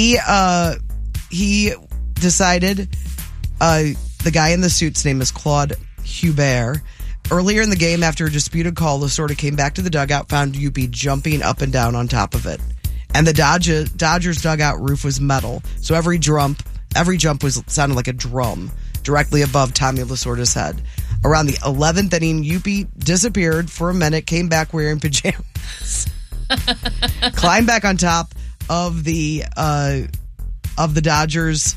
He decided, the guy in the suit's name is Claude Hubert. Earlier in the game, after a disputed call, Lasorda came back to the dugout, found Youppi jumping up and down on top of it. And the Dodgers dugout roof was metal, so every jump sounded like a drum directly above Tommy Lasorda's head. Around the 11th inning, Youppi disappeared for a minute, came back wearing pajamas, climbed back on top of the Dodgers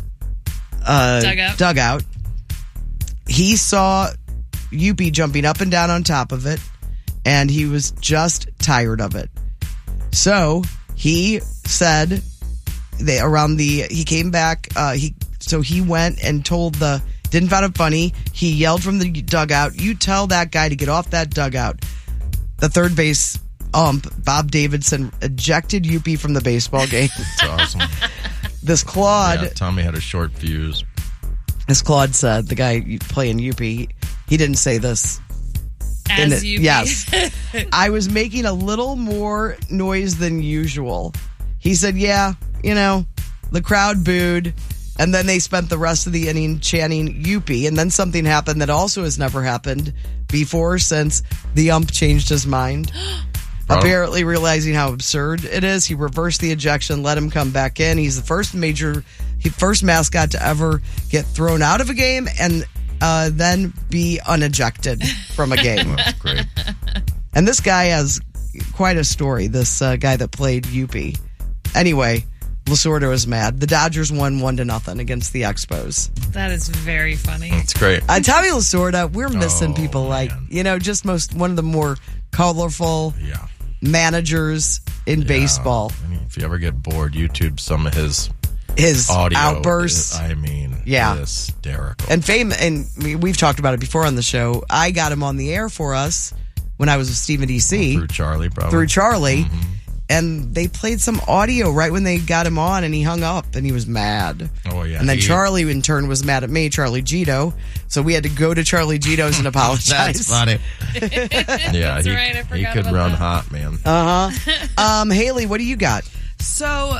dugout. He saw Youppi jumping up and down on top of it, and he was just tired of it. So he said he came back. He went and didn't find it funny. He yelled from the dugout, "You tell that guy to get off that dugout." The third base ump, Bob Davidson, ejected Youppi from the baseball game. That's awesome. This Claude... Yeah, Tommy had a short fuse. As Claude said, the guy playing Youppi, he didn't say this. As Youppi. Yes. I was making a little more noise than usual. He said, yeah, the crowd booed. And then they spent the rest of the inning chanting Youppi. And then something happened that also has never happened before since the ump changed his mind. Apparently realizing how absurd it is, he reversed the ejection, let him come back in. He's the first mascot to ever get thrown out of a game and then be unejected from a game. That's great. And this guy has quite a story, this guy that played Youppi. Anyway, Lasorda was mad. The Dodgers won 1-0 against the Expos. That is very funny. It's great. Tommy Lasorda, we're missing people like, just one of the more colorful managers in baseball. I mean, if you ever get bored, YouTube some of his audio outbursts. Hysterical. And we've talked about it before on the show. I got him on the air for us when I was with Stephen DC. Through Charlie, probably. Through Charlie. Mm-hmm. And they played some audio right when they got him on, and he hung up, and he was mad. Oh, yeah. And then Charlie, in turn, was mad at me, Charlie Gito. So we had to go to Charlie Gito's and apologize. That's funny. Yeah, That's right. I forgot he could about run that. hot, man. Haley, what do you got? So...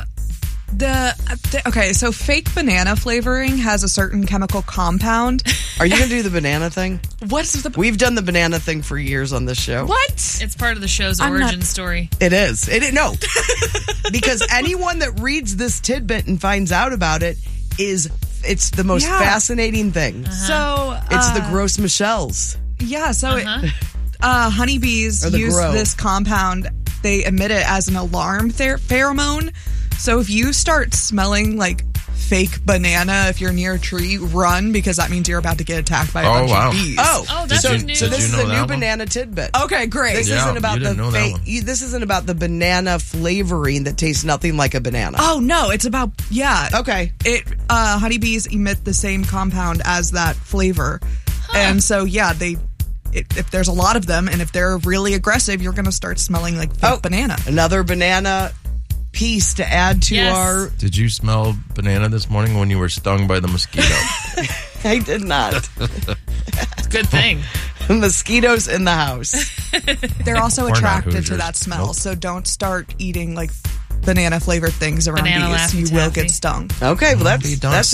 So fake banana flavoring has a certain chemical compound. Are you going to do the banana thing? We've done the banana thing for years on this show. What? It's part of the show's origin story. It is. No. Because anyone that reads this tidbit and finds out about it it's the most fascinating thing. So it's the gross Michelles. Yeah, so honeybees use this compound. They emit it as an alarm pheromone. So if you start smelling like fake banana, if you're near a tree, run, because that means you're about to get attacked by a bunch of bees. Oh, that's new. So this is a new banana tidbit. Okay, great. This isn't about this isn't about the banana flavoring that tastes nothing like a banana. Oh no, it's about Okay. Honeybees emit the same compound as that flavor, and so if there's a lot of them, and if they're really aggressive, you're going to start smelling like fake banana. Another banana piece to add to our... Did you smell banana this morning when you were stung by the mosquito? I did not. It's a good thing. Mosquitoes in the house. They're also We're not attracted to Hoosiers. that smell, Nope. so don't start eating like banana-flavored things around Banana bees. You Laffy will Taffy. get stung. Okay, well that's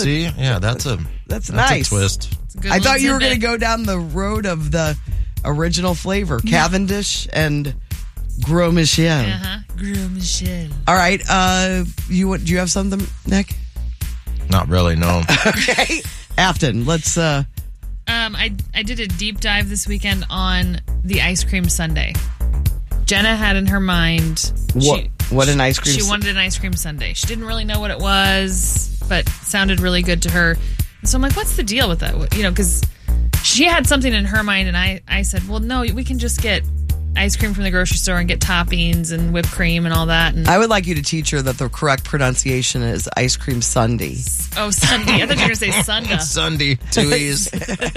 That's nice. a twist. It's a good I thought little you were going to tidbit. go down the road of the original flavor, Cavendish and Gros Michel. Gros Michel. All right, do you have something, Nick? Not really, no. Okay, Afton, let's. I did a deep dive this weekend on the ice cream sundae. Jenna had in her mind what an ice cream. She wanted an ice cream sundae. She didn't really know what it was, but sounded really good to her. And so I'm like, what's the deal with that? Because she had something in her mind, and I said, well, no, we can just get ice cream from the grocery store and get toppings and whipped cream and all that. And I would like you to teach her that the correct pronunciation is ice cream sundae. Oh, sundae. I thought you were going to say Sunda. Sunday, 2 E's.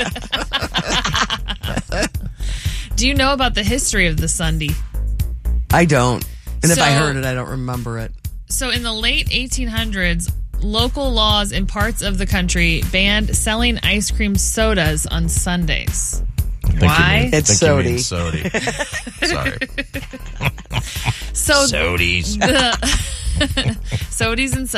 Do you know about the history of the sundae? I don't. And if I So- heard it, I don't remember it. So in the late 1800s, local laws in parts of the country banned selling ice cream sodas on Sundays. Why? It's sody. sody. Sorry. So Sodies. Sodies and